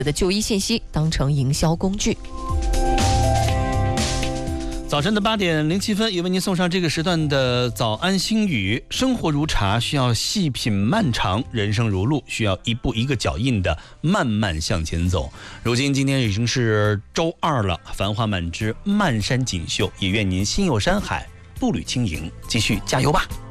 的就医信息当成营销工具。 早晨的8点07分，也为您送上这个时段的早安心语。生活如茶，需要细品漫长；人生如路，需要一步一个脚印的慢慢向前走。今天已经是周2了，繁华满枝，漫山锦绣，也愿您心有山海，步履轻盈，继续加油吧。